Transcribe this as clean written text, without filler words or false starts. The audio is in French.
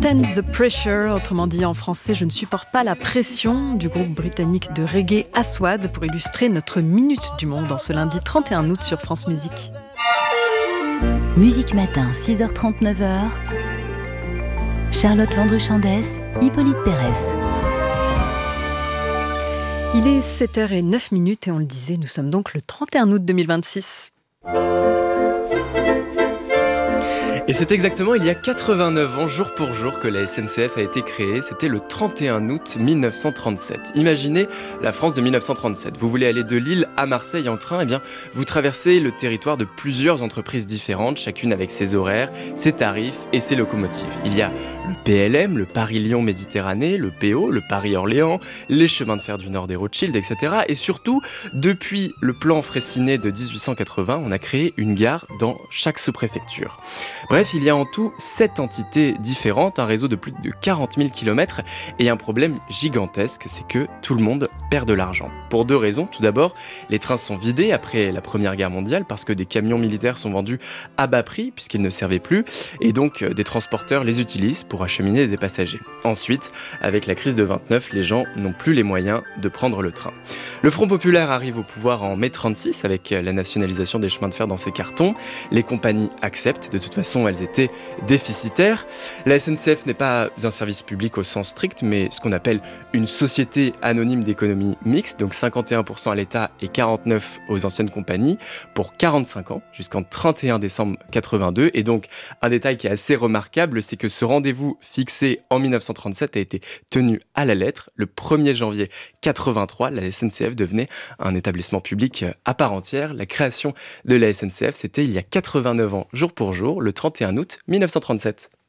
Stand the Pressure, autrement dit en français « Je ne supporte pas la pression » du groupe britannique de reggae Aswad pour illustrer notre Minute du Monde en ce lundi 31 août sur France Musique. Musique Matin, 6h30, 9h. Charlotte Landru-Chandès, Hippolyte Pérez. Il est 7h09 et on le disait, nous sommes donc le 31 août 2026. Et c'est exactement il y a 89 ans, jour pour jour, que la SNCF a été créée. C'était le 31 août 1937. Imaginez la France de 1937. Vous voulez aller de Lille à Marseille en train, eh bien, vous traversez le territoire de plusieurs entreprises différentes, chacune avec ses horaires, ses tarifs et ses locomotives. Il y a le PLM, le Paris-Lyon Méditerranée, le PO, le Paris-Orléans, les chemins de fer du Nord des Rothschild, etc. Et surtout, depuis le plan Fraissinet de 1880, on a créé une gare dans chaque sous-préfecture. Bref, il y a en tout 7 entités différentes, un réseau de plus de 40 000 km et un problème gigantesque, c'est que tout le monde perd de l'argent. Pour 2 raisons. Tout d'abord, les trains sont vidés après la Première Guerre mondiale parce que des camions militaires sont vendus à bas prix puisqu'ils ne servaient plus et donc des transporteurs les utilisent pour acheminer des passagers. Ensuite, avec la crise de 29, les gens n'ont plus les moyens de prendre le train. Le Front populaire arrive au pouvoir en mai 36 avec la nationalisation des chemins de fer dans ses cartons. Les compagnies acceptent, de toute façon elles étaient déficitaires. La SNCF n'est pas un service public au sens strict, mais ce qu'on appelle une société anonyme d'économie mixte, donc 51% à l'État et 49% aux anciennes compagnies, pour 45 ans, jusqu'en 31 décembre 82. Et donc, un détail qui est assez remarquable, c'est que ce rendez-vous fixé en 1937 a été tenu à la lettre. Le 1er janvier 83, la SNCF devenait un établissement public à part entière. La création de la SNCF, c'était il y a 89 ans, jour pour jour, le 31 août 1937.